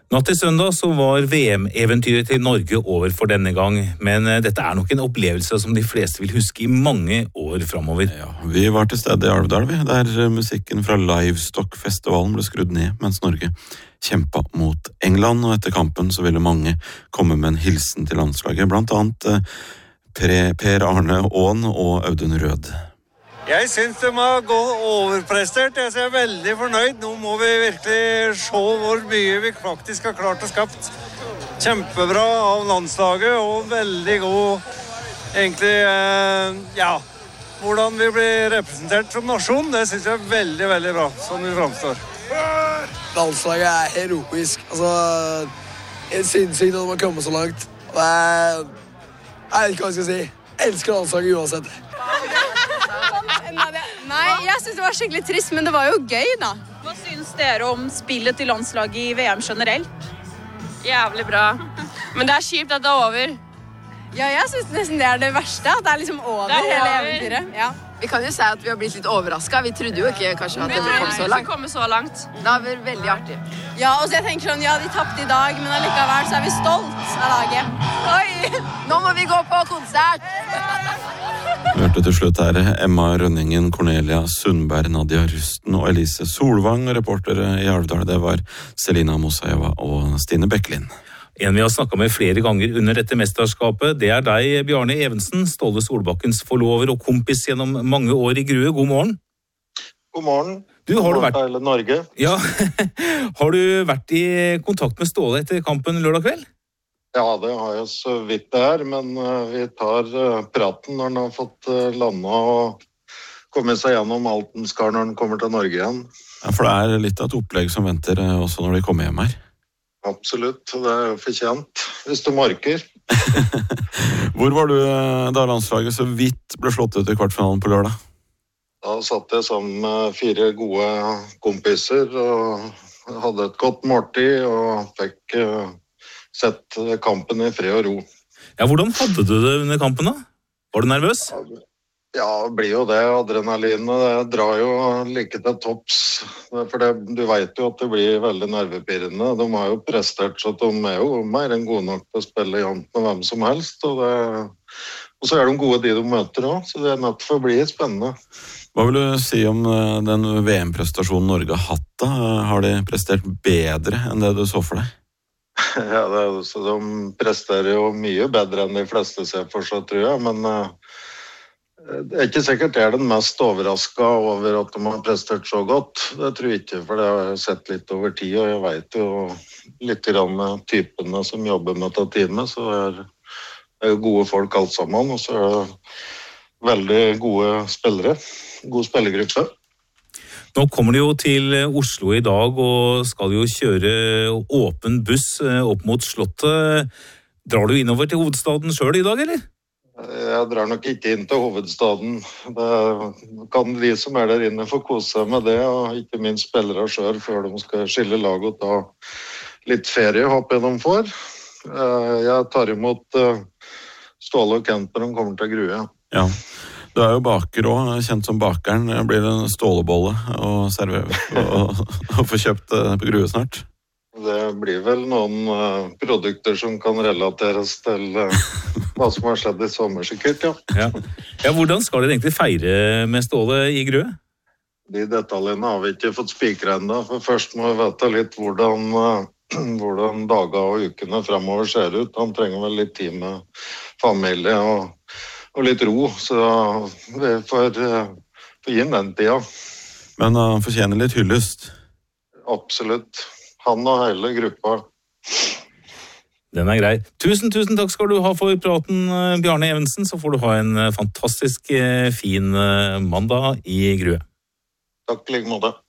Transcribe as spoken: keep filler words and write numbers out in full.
Natt til søndag så var V M-eventyret til Norge over for denne gang, men dette er nok en opplevelse som de fleste vil huske i mange år fremover. Ja, vi var til stede i Alvdal, der musikken fra Livestock-festivalen ble skrudd ned, mens Norge kjempet mot England, og etter kampen så ville mange komme med en hilsen til landslaget, blant annet Per Arne Aon og Audun Rød. Jeg synes de har gått overprestert. Jeg er veldig fornøyd. Nå må vi virkelig se hvor mye vi faktisk har klart å skapt. Kjempebra av landslaget og veldig god, egentlig, eh, ja, hvordan vi blir representert som nasjon, det synes jeg er veldig, veldig bra, som vi fremstår. Landslaget er heroisk. Altså, det er sinnssykt at de har kommet så langt. Og jeg, jeg vet ikke hva jeg skal si. Jeg elsker landslaget uansett. Nei, jeg synes det var skikkelig trist, men det var jo gøy da. Hva synes dere om spillet til landslaget i V M generelt? Jævlig bra. Men det er kjipt at det er over. Ja, jeg synes nesten det er det verste, at det er liksom over, det er hele over. Eventyret. Ja. Vi kan jo si at vi har blitt litt overrasket. Vi trodde jo ikke kanskje at det ville komme så langt. Komme så langt. Det har vært veldig artig. Ja, og så jeg tenker sånn, ja, de tappte i dag, men allikevel så er vi stolt av laget. Oi, nå må vi gå på konsert! Vi hørte til slutt her Emma Rønningen, Cornelia Sundberg, Nadia Rusten og Elise Solvang, og reportere i Alvdal, det var Selina Mosajeva og Stine Bekkelin. En vi har snakket med flere ganger under dette mesterskapet, det er deg, Bjarne Evensen, Ståle Solbakkens forlover og kompis gjennom mange år i Grue. God morgen. God morgen. Du, har du vært... Hele Norge. Ja, har du vært i kontakt med Ståle etter kampen lørdag kveld? Ja, det har jeg så vidt det her, men vi tar praten når han har fått landet og kommet seg gjennom alt den skal når han kommer til Norge igjen. Ja, for det er litt av et opplegg som venter også når de kommer hjem her. Absolutt, det er fortjent, hvis du marker. Hvor var du da landslaget så vidt ble slått ut i kvartfinalen på lørdag? Da satt jeg sammen med fire gode kompiser og hadde et godt måltid og fikk sett kampen i fred og ro. Ja, hvordan hadde du det under kampen da? Var du nervøs? Ja, det blir jo det. Adrenalinet det drar jo like til topps. For det, du vet jo at det blir veldig nervepirrende. De har jo prestert så de er jo mer enn gode nok til å spille jevnt med hvem som helst. Og, det, og så er de gode de de møter også, så det er nødt til å bli spennende. Hva vil du si om den V M-prestasjonen Norge har hatt da? Har de prestert bedre enn det du så for deg? Ja, det, så de presterer jo mye bedre enn de fleste ser for seg, tror jeg, men uh, det er ikke sikkert jeg er den mest overrasket over at de har prestert så godt. Det tror jeg ikke, for det har jeg sett litt over tid, og jeg vet jo litt grann med typene som jobber med dette teamet, så er det jo gode folk alt sammen, og så er det veldig gode spillere, god spillergruppe. Nå kommer de jo til Oslo i dag og skal jo kjøre åpen buss opp mot Slottet. Drar du innover til hovedstaden selv i dag, eller? Jeg drar nok ikke inn til hovedstaden. Det kan de som er der inne få kose seg med det, og ikke minst spillere selv før de skal skille lag og ta litt ferie, håper jeg de får. Jeg tar imot Ståle og Kent når de kommer til Grue. Ja. Du er jo baker også, kjent som bakeren. Blir det en stålebolle og servere og, og få kjøpt på Grue snart? Det blir vel noen uh, produkter som kan relateres til uh, hva som har skjedd i sommer, sikkert, ja. Ja. Ja, hvordan skal dere egentlig feire med Ståle i Grue? De detaljene har vi ikke fått spikre enda, for først må vi vite litt hvordan, uh, hvordan dager og ukene fremover ser ut. Han trenger vel litt tid med familie og og litt ro, så vi får, får gi den tida. Men han uh, fortjener litt hyllest? Absolutt. Han og hele gruppa. Den er grei. Tusen, tusen takk skal du ha for praten, Bjarne Evensen, så får du ha en fantastisk fin mandag i Grue. Takk i like måte.